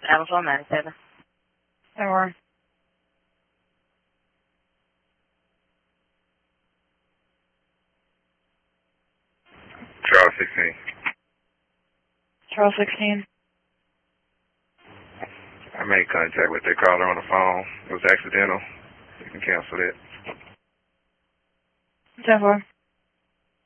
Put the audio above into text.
Alpha 497. Or Charles 16. Charles 16. I made contact with the caller on the phone. It was accidental. You can cancel that. 10-4.